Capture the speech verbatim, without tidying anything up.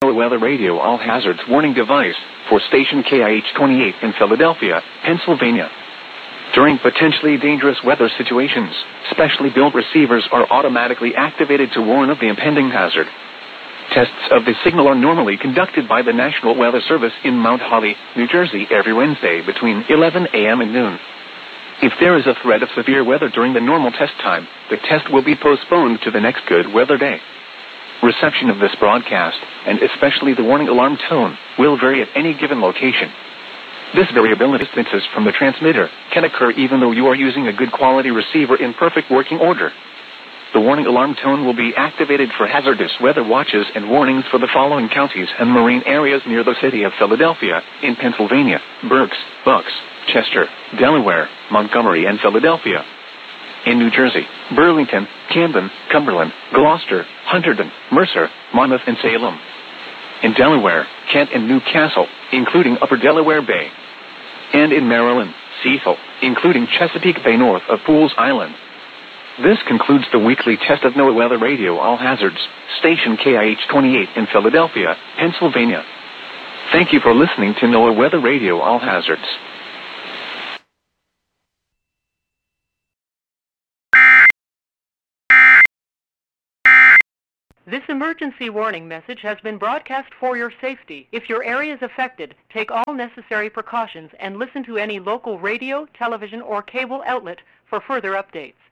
Weather Radio All Hazards Warning Device for station K I H twenty-eight in Philadelphia, Pennsylvania. During potentially dangerous weather situations, specially built receivers are automatically activated to warn of the impending hazard. Tests of the signal are normally conducted by the National Weather Service in Mount Holly, New Jersey every Wednesday between eleven a.m. and noon. If there is a threat of severe weather during the normal test time, the test will be postponed to the next good weather day. Reception of this broadcast, and especially the warning alarm tone, will vary at any given location. This variability distances from the transmitter can occur even though you are using a good quality receiver in perfect working order. The warning alarm tone will be activated for hazardous weather watches and warnings for the following counties and marine areas near the city of Philadelphia, in Pennsylvania: Berks, Bucks, Chester, Delaware, Montgomery, and Philadelphia. In New Jersey: Burlington, Camden, Cumberland, Gloucester, Hunterdon, Mercer, Monmouth, and Salem. In Delaware: Kent and Newcastle, including Upper Delaware Bay. And in Maryland: Cecil, including Chesapeake Bay north of Pools Island. This concludes the weekly test of NOAA Weather Radio All Hazards, station K I H twenty-eight in Philadelphia, Pennsylvania. Thank you for listening to NOAA Weather Radio All Hazards. This emergency warning message has been broadcast for your safety. If your area is affected, take all necessary precautions and listen to any local radio, television, or cable outlet for further updates.